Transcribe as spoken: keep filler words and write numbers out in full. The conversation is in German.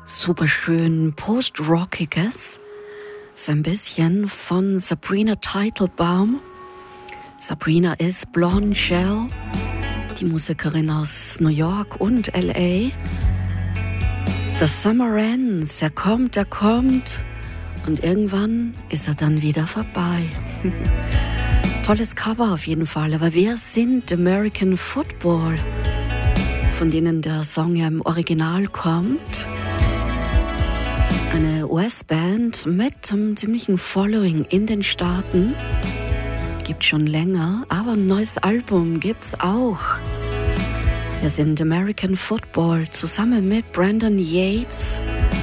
Superschön Post-Rockiges. So ein bisschen von Sabrina Teitelbaum. Sabrina ist Blonde Shell, die Musikerin aus New York und L A. The Summer Ends, er kommt, er kommt und irgendwann ist er dann wieder vorbei. Tolles Cover auf jeden Fall, aber wer sind American Football, von denen der Song ja im Original kommt? Eine U S-Band mit einem ziemlichen Following in den Staaten. Gibt schon länger, aber ein neues Album gibt's auch. Wir sind American Football zusammen mit Brandon Yates